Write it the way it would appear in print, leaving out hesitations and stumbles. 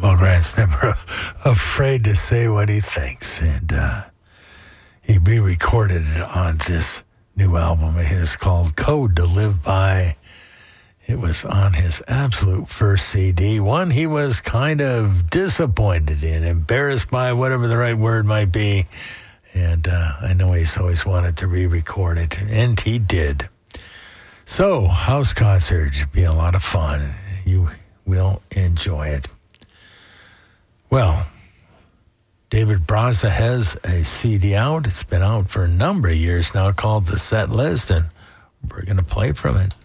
Well, Grant's never afraid to say what he thinks, and he re-recorded it on this new album of his called Code to Live By. It was on his absolute first CD, one he was kind of disappointed in, embarrassed by, whatever the right word might be. And I know he's always wanted to re-record it, and he did. So, house concert should be a lot of fun. You will enjoy it. Well, David Braza has a CD out. It's been out for a number of years now called The Set List, and we're going to play from it.